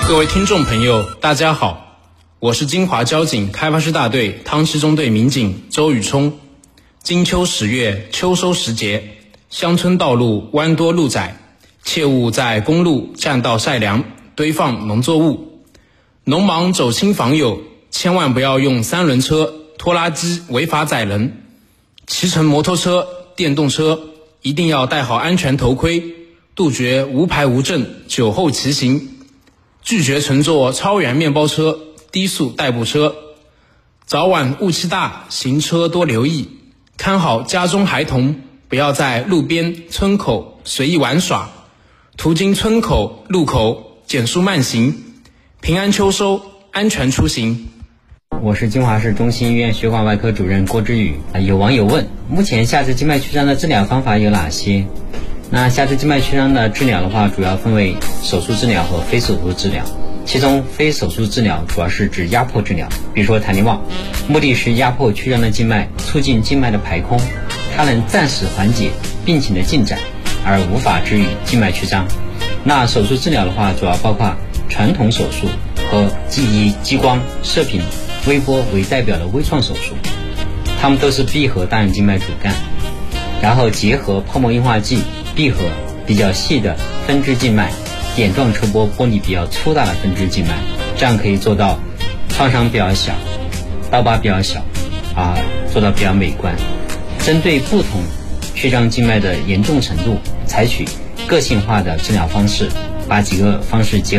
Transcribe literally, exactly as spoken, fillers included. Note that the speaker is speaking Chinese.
各位听众朋友，大家好，我是金华交警开发师大队汤溪中队民警周宇冲。金秋十月，秋收时节，乡村道路弯多路窄，切勿在公路、栈道晒粮、堆放农作物。农忙走亲访友，千万不要用三轮车、拖拉机违法载人。骑乘摩托车、电动车一定要戴好安全头盔，杜绝无牌无证、酒后骑行。拒绝乘坐超员面包车、低速代步车。早晚雾气大，行车多留意，看好家中孩童，不要在路边、村口随意玩耍。途经村口、路口减速慢行。平安秋收，安全出行。 我是金华市中心医院血管外科主任郭之宇。有网友问，目前下肢静脉曲张的治疗方法有哪些？那下肢静脉曲张的治疗的话，主要分为手术治疗和非手术治疗。其中非手术治疗主要是指压迫治疗，比如说弹力袜，目的是压迫曲张的静脉，促进静脉的排空，它能暂时缓解病情的进展，而无法治愈静脉曲张。那手术治疗的话，主要包括传统手术和既以激光、射频、微波为代表的微创手术，它们都是闭合大圆静脉主干，然后结合泡沫硬化剂闭合比较细的分支静脉，点状车波剥离比较粗大的分支静脉，这样可以做到创伤比较小，刀疤比较小啊，做到比较美观。针对不同曲张静脉的严重程度，采取个性化的治疗方式，把几个方式结合